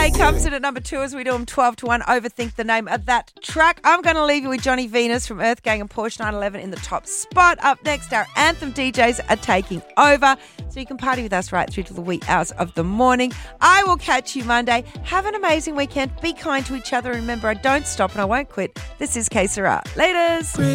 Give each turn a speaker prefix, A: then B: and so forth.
A: Kay comes in at number 2 as we do them 12 to 1. Overthink the name of that track. I'm going to leave you with Johnny Venus from Earth Gang and Porsche 911 in the top spot. Up next, our Anthem DJs are taking over, so you can party with us right through to the wee hours of the morning. I will catch you Monday. Have an amazing weekend. Be kind to each other. Remember, I don't stop and I won't quit. This is K Sarah. Laters.